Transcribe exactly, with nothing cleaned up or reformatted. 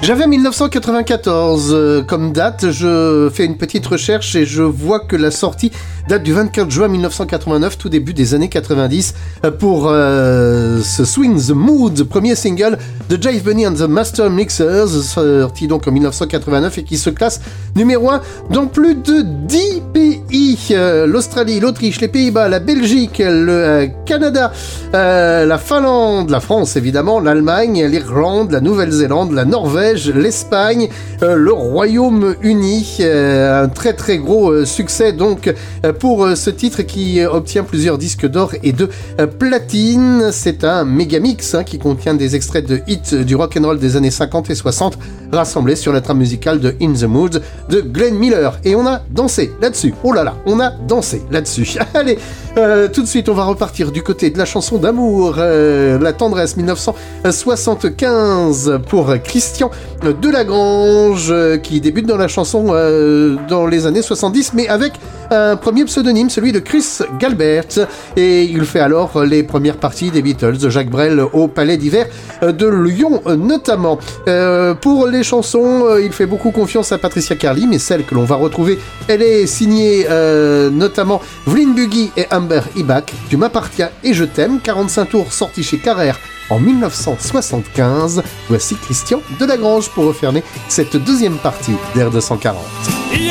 J'avais mille neuf cent quatre-vingt-quatorze euh, comme date, je fais une petite recherche et je vois que la sortie date du vingt-quatre juin mille neuf cent quatre-vingt-neuf, tout début des années quatre-vingt-dix, euh, pour euh, ce Swing the Mood, premier single de Jive Bunny and the Master Mixers, sorti donc en mille neuf cent quatre-vingt-neuf et qui se classe numéro un dans plus de dix pays, euh, l'Australie, l'Autriche, les Pays-Bas, la Belgique, le euh, Canada, euh, la Finlande, la France évidemment, l'Allemagne, l'Irlande, la Nouvelle-Zélande, la Norvège, l'Espagne, euh, le Royaume-Uni, euh, un très très gros euh, succès donc euh, pour euh, ce titre qui euh, obtient plusieurs disques d'or et de euh, platine. C'est un méga mix hein, qui contient des extraits de hits du rock'n'roll des années cinquante et soixante rassemblés sur la trame musicale de In the Mood de Glenn Miller, et on a dansé là-dessus. Oh là là, on a dansé là-dessus. Allez, euh, tout de suite on va repartir du côté de la chanson d'amour, euh, la tendresse mille neuf cent soixante-quinze pour Christian Delagrange, euh, qui débute dans la chanson euh, dans les années soixante-dix, mais avec un premier pseudonyme, celui de Chris Galbert, et il fait alors les premières parties des Beatles, de Jacques Brel au Palais d'Hiver de Lyon notamment. Euh, pour les chansons, euh, il fait beaucoup confiance à Patricia Carly, mais celle que l'on va retrouver, elle est signée euh, notamment Vlyn Buggy et Amber Ibach. Tu m'appartiens et je t'aime, quarante-cinq tours sorti chez Carrère en mille neuf cent soixante-quinze. Voici Christian Delagrange pour refermer cette deuxième partie d'Air deux cent quarante.